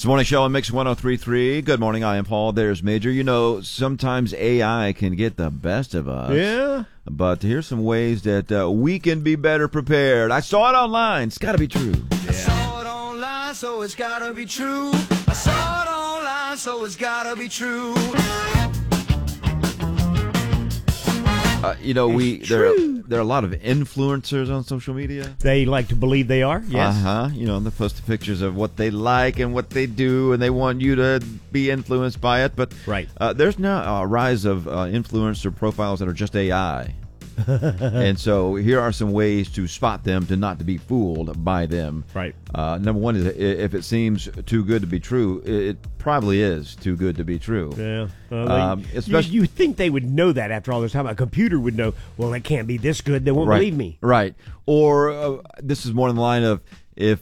the Morning Show on Mix 103.3. Good morning, I am Paul. There's Major. You know, sometimes AI can get the best of us. Yeah. But here's some ways that we can be better prepared. I saw it online. It's got to be true. I saw it online, so it's got to be true. I saw it online, so it's got to be true. There are a lot of influencers on social media. They like to believe they are, yes. They post pictures of what they like and what they do, and they want you to be influenced by it. But right. There's now a rise of influencer profiles that are just AI. And so here are some ways to spot them, not to be fooled by them. Right. Number one is if it seems too good to be true, it probably is too good to be true. Yeah. Especially you think they would know that after all this time. A computer would know, well, it can't be this good. They won't believe me. Right. Or this is more in the line of if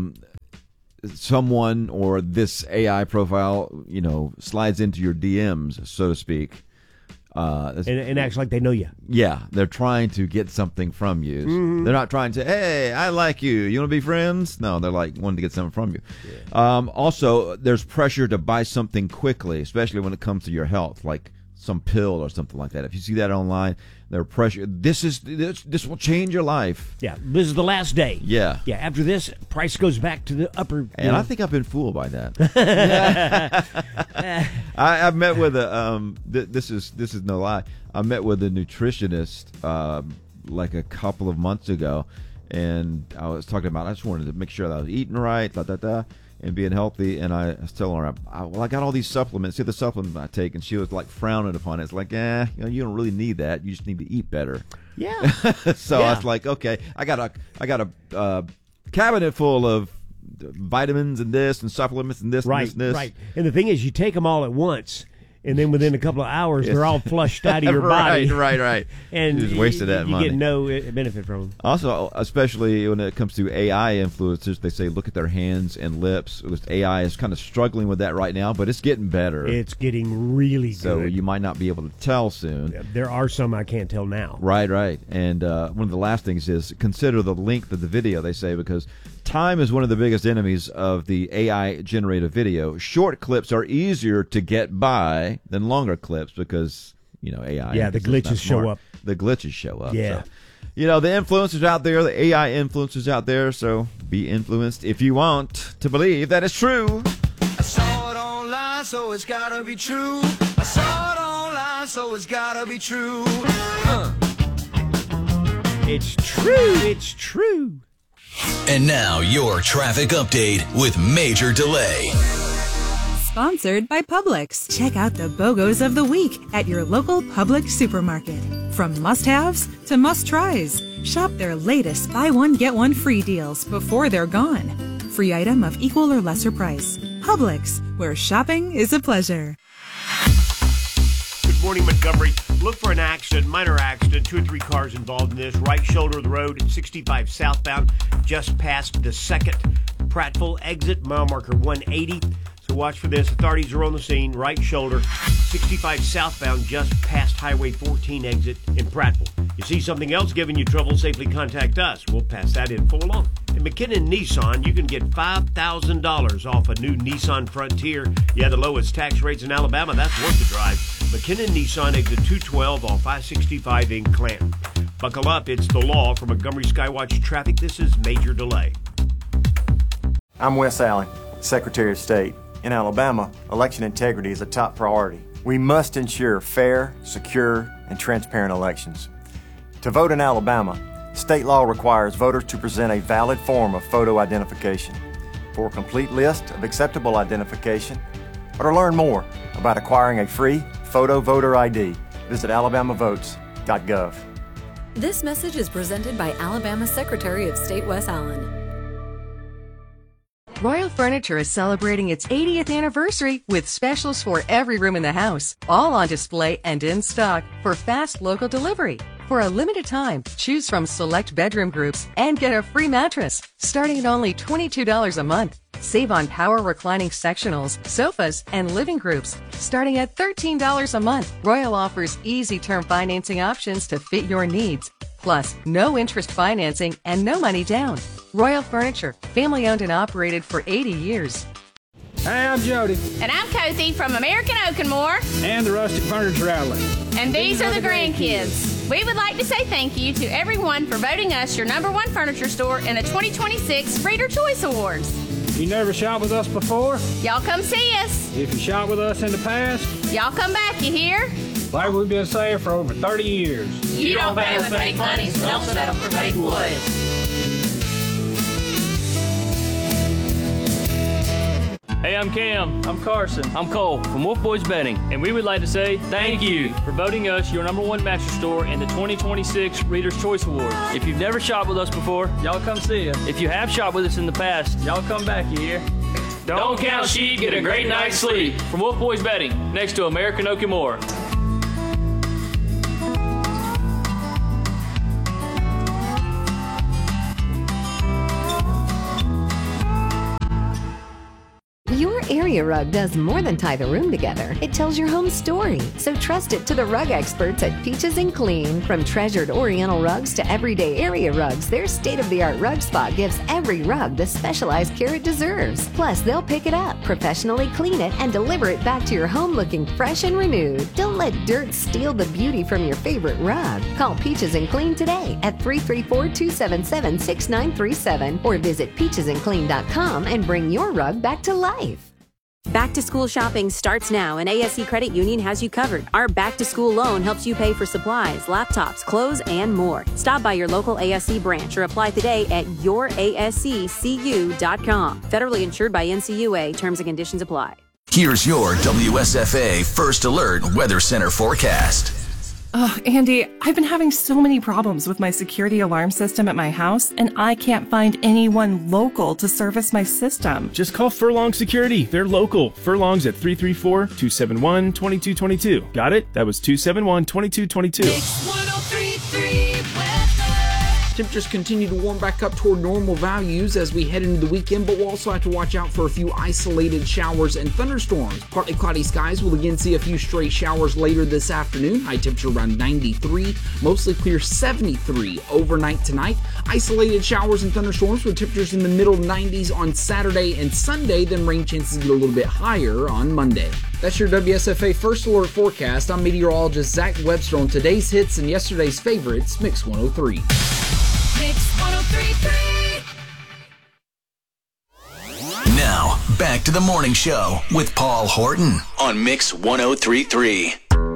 someone or this AI profile, slides into your DMs, so to speak. And acts like they know you. Yeah, they're trying to get something from you. Mm-hmm. They're not trying to, hey, I like you. You want to be friends? No, they're like wanting to get something from you. Yeah. Also, there's pressure to buy something quickly, especially when it comes to your health, like some pill or something like that. If you see that online, there's pressure. This will change your life. Yeah, this is the last day. Yeah. Yeah, after this, price goes back to the upper. And I think I've been fooled by that. I've met with this is no lie. I met with a nutritionist like a couple of months ago, and I was talking about I just wanted to make sure that I was eating right, and being healthy. And I was telling her, I got all these supplements. See the supplements I take, and she was like frowning upon it. It's like, you don't really need that. You just need to eat better. Yeah. So I was like, okay, I got a cabinet full of vitamins and this and supplements and this and this and this. Right. And the thing is, you take them all at once, and then within a couple of hours, they're all flushed out of your body. Right. And you just wasted that money. You get no benefit from them. Also, especially when it comes to AI influencers, they say look at their hands and lips. AI is kind of struggling with that right now, but it's getting better. It's getting really good. So you might not be able to tell soon. Yeah, there are some I can't tell now. Right. And one of the last things is consider the length of the video, they say, because time is one of the biggest enemies of the AI-generated video. Short clips are easier to get by than longer clips because, AI. Yeah, the glitches show up. The glitches show up. Yeah. So, the influencers out there, the AI influencers out there, so be influenced if you want to believe that it's true. I saw it online, so it's got to be true. I saw it online, so it's got to be true. It's true. It's true. And now your traffic update with Major Delay. Sponsored by Publix. Check out the BOGOs of the week at your local Publix supermarket. From must-haves to must-tries. Shop their latest buy one, get one free deals before they're gone. Free item of equal or lesser price. Publix, where shopping is a pleasure. Good morning, Montgomery. Look for an accident, minor accident, 2 or 3 cars involved in this. Right shoulder of the road at 65 southbound, just past the 2nd Prattville exit, mile marker 180. So watch for this. Authorities are on the scene. Right shoulder, 65 southbound, just past Highway 14 exit in Prattville. You see something else giving you trouble, safely contact us. We'll pass that info along. At McKinnon Nissan, you can get $5,000 off a new Nissan Frontier. Yeah, the lowest tax rates in Alabama. That's worth the drive. McKinnon Nissan, exit 212 off I-65 in Clanton. Buckle up. It's the law. For Montgomery Skywatch Traffic, this is Major Delay. I'm Wes Allen, Secretary of State. In Alabama, election integrity is a top priority. We must ensure fair, secure, and transparent elections. To vote in Alabama, state law requires voters to present a valid form of photo identification. For a complete list of acceptable identification, or to learn more about acquiring a free photo voter ID, visit alabamavotes.gov. This message is presented by Alabama Secretary of State Wes Allen. Royal Furniture is celebrating its 80th anniversary with specials for every room in the house, all on display and in stock for fast local delivery. For a limited time, choose from select bedroom groups and get a free mattress, starting at only $22 a month. Save on power reclining sectionals, sofas, and living groups, starting at $13 a month. Royal offers easy term financing options to fit your needs. Plus, no interest financing and no money down. Royal Furniture, family owned and operated for 80 years. Hey, I'm Jody. And I'm Kathy from American Oak and More. And the Rustic Furniture Outlet. And these are the grandkids. We would like to say thank you to everyone for voting us your #1 furniture store in the 2026 Reader Choice Awards. You never shot with us before? Y'all come see us. If you shot with us in the past? Y'all come back, you hear? Like we've been saying for over 30 years. You don't pay with fake money, so don't settle for fake wood. Hey, I'm Cam. I'm Carson. I'm Cole from Wolf Boys Bedding, and we would like to say thank you for voting us your #1 mattress store in the 2026 Reader's Choice Awards. If you've never shopped with us before, y'all come see us. If you have shopped with us in the past, y'all come back, you hear? Don't count sheep, get a great night's sleep. From Wolf Boys Bedding, next to American Oak and More. Your area rug does more than tie the room together. It tells your home story. So trust it to the rug experts at Peaches and Clean. From treasured Oriental rugs to everyday area rugs, their state-of-the-art rug spot gives every rug the specialized care it deserves. Plus, they'll pick it up, professionally clean it, and deliver it back to your home looking fresh and renewed. Don't let dirt steal the beauty from your favorite rug. Call Peaches and Clean today at 334-277-6937 or visit peachesandclean.com and bring your rug back to life. Back to school shopping starts now, and ASC Credit Union has you covered. Our back to school loan helps you pay for supplies, laptops, clothes, and more. Stop by your local ASC branch or apply today at yourasccu.com. Federally insured by NCUA. Terms and conditions apply. Here's your WSFA First Alert Weather Center forecast. Andy, I've been having so many problems with my security alarm system at my house, and I can't find anyone local to service my system. Just call Furlong Security. They're local. Furlong's at 334-271-2222. Got it? That was 271-2222. Temperatures continue to warm back up toward normal values as we head into the weekend, but we'll also have to watch out for a few isolated showers and thunderstorms. Partly cloudy skies will again see a few stray showers later this afternoon. High temperature around 93, mostly clear 73 overnight tonight. Isolated showers and thunderstorms with temperatures in the middle 90s on Saturday and Sunday, then rain chances get a little bit higher on Monday. That's your WSFA First Alert forecast. I'm meteorologist Zach Webster on today's hits and yesterday's favorites, Mix 103. Mix 103.3. Now, back to the morning show with Paul Horton on Mix 103.3.